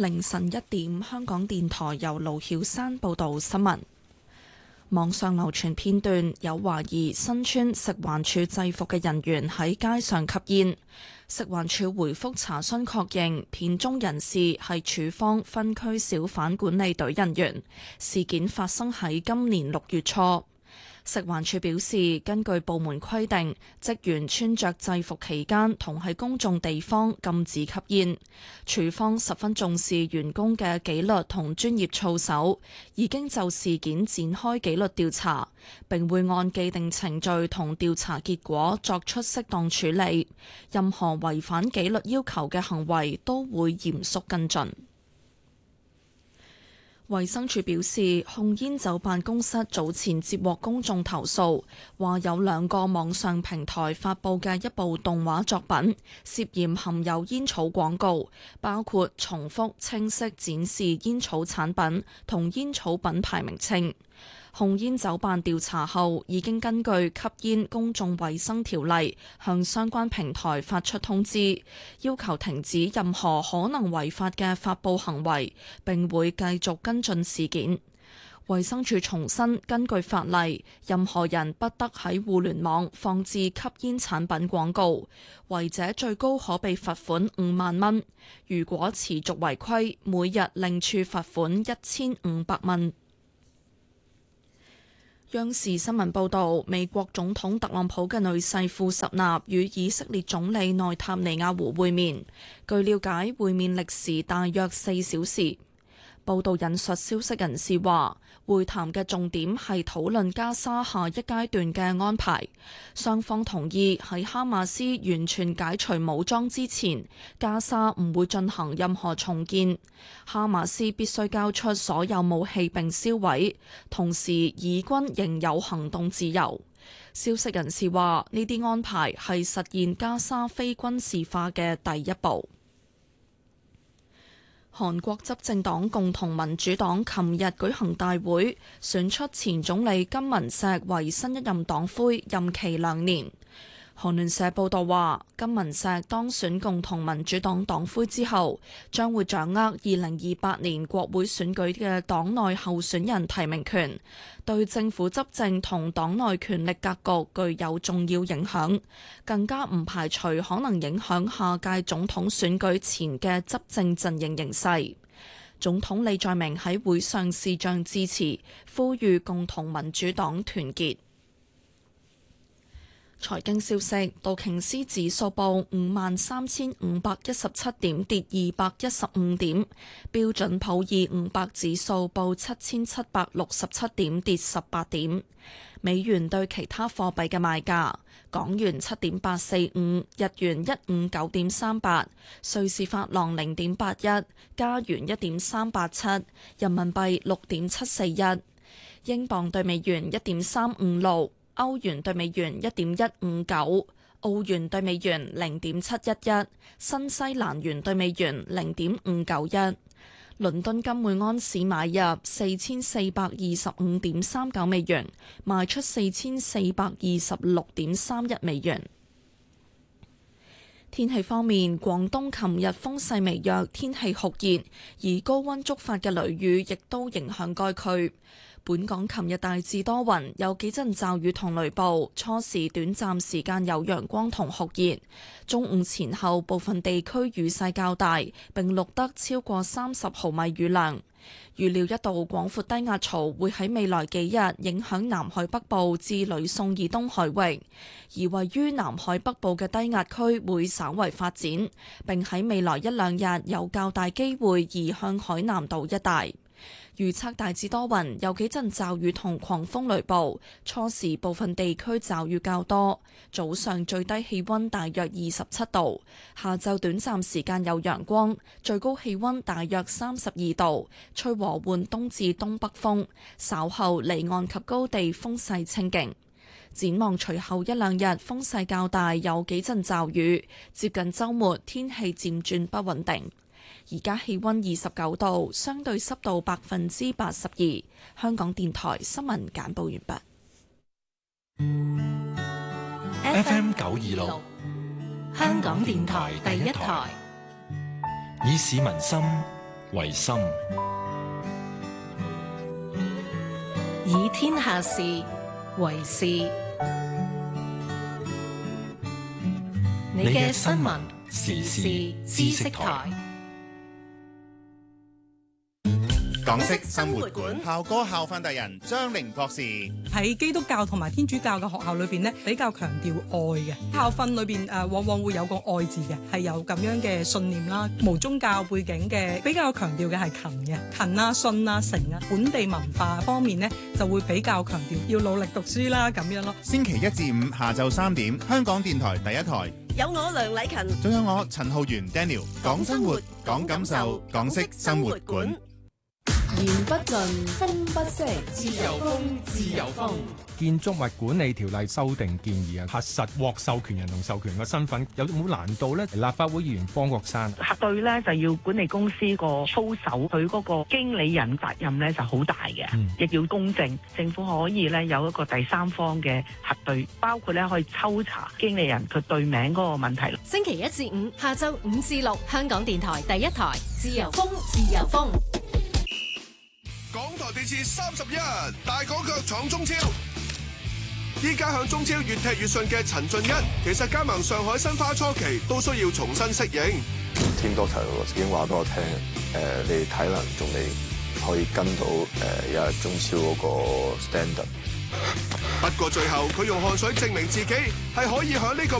凌晨1點，香港電台由盧曉山報道新聞。網上流傳片段，有懷疑身穿食環署制服嘅人員喺街上吸煙。食環署回覆查詢確認，片中人士係署方分區小販管理隊人員。事件發生喺今年6月初。食環署表示，根據部門規定，職員穿着制服期間同喺公眾地方禁止吸煙。署方十分重視員工嘅紀律同專業操守，已經就事件展開紀律調查，並會按既定程序同調查結果作出適當處理。任何違反紀律要求嘅行為都會嚴肅跟進。衛生署表示，控煙酒辦公室早前接獲公眾投訴，話有2個網上平台發佈嘅一部動畫作品涉嫌含有煙草廣告，包括重複清晰展示煙草產品同煙草品牌名稱。控煙酒辦調查後，已經根據吸煙公眾衛生條例向相關平台發出通知，要求停止任何可能違法嘅發佈行為，並會繼續跟進事件。衛生署重申，根據法例，任何人不得喺互聯網放置吸煙產品廣告，違者最高可被罰款5萬蚊。如果持續違規，每日另處罰款1500蚊。央視新聞報導，美國總統特朗普嘅女婿庫什納與以色列總理內塔尼亞胡會面。據了解，會面歷時大約4小時。報道引述消息人士話，會談嘅重點係討論加沙下一階段嘅安排。雙方同意喺哈馬斯完全解除武裝之前，加沙唔會進行任何重建。哈馬斯必須交出所有武器並銷毀，同時以軍仍有行動自由。消息人士話，呢啲安排係實現加沙非軍事化嘅第一步。韓國執政黨共同民主黨琴日舉行大會，選出前總理金文錫為新一任黨魁，任期2年。韓聯社報道話，金文錫當選共同民主黨黨魁之後，將會掌握2028年國會選舉嘅黨內候選人提名權，對政府執政同黨內權力格局具有重要影響，更加唔排除可能影響下屆總統選舉前嘅執政陣營形勢。總統李在明喺會上視像致辭，呼籲共同民主黨團結。財經消息，道瓊斯指數報53,517點，跌215點；標準普爾500指數報7,767點，跌18點。美元對其他貨幣嘅賣價：港元7.845，日元159.38，瑞士法郎0.81，加元1.387，人民幣6.741，英鎊對美元1.356。歐元對美元1.159，澳元對美元0.711，新西蘭元對美元0.591。倫敦金每安士買入4425.39美元，賣出4426.31美元。天氣方面，廣東琴日風勢微弱，天氣酷熱，而高溫觸發嘅雷雨亦都影響該區。本港琴日大致多雲，有幾陣驟雨同雷暴，初時短暫時間有陽光同酷熱，中午前後部分地區雨勢較大，並錄得超過30毫米雨量。預料一道廣闊低壓槽會喺未來幾日影響南海北部至呂宋以東海域，而位於南海北部嘅低壓區會稍為發展，並喺未來1-2日有較大機會移向海南島一帶。預測大致多雲，有幾陣驟雨同狂風雷暴，初時部分地區驟雨較多，早上最低氣溫大約27度，下晝短暫時間有陽光，最高氣溫大約32度，吹和緩東至東北風，稍後離岸及高地風勢清勁。展望隨後1-2日風勢較大，有幾陣驟雨，接近週末天氣漸轉不穩定。而家氣溫29度，相對濕度82%。香港電台新聞簡報完畢。FM 926，香港電台第一台，以市民心為心， 以天下事為事。你嘅新聞時事知識台。 港式生活館校歌校訓達人張玲博士喺基督教同埋天主教嘅學校裏邊咧，比較強調愛嘅校訓裏邊往往會有個愛字嘅，係有咁樣嘅信念啦。無宗教背景嘅比較強調嘅係勤嘅，勤啊、信啊、誠啊。本地文化方面呢，就會比較強調要努力讀書啦咁樣咯。 星期一至五下晝3點，香港電台第一台有我梁禮勤， 仲有我陳浩源 Daniel， 講生活，講感受，港式生活館。 言不盡，風不息，自由風，自由風。 建築物管理條例修訂建議啊，核實獲授權人同授權嘅身份有冇難度呢？立法會議員方國珊， 核對呢就要管理公司個操守，佢嗰個經理人責任呢就好大嘅，亦要公正。政府可以呢有一個第三方嘅核對，包括呢可以抽查經理人佢對名嗰個問題。 星期一至五下晝5至6，香港電台第一台，自由風，自由風。 港台地鐵31大港腳闖中超，依家響中超越踢越順嘅陳俊一，其實加盟上海申花初期都需要重新適應。 Team Doctor 已經話俾我聽，你體能仲未可以跟到有中超嗰個 standard。 不過最後佢用汗水證明自己係可以響呢個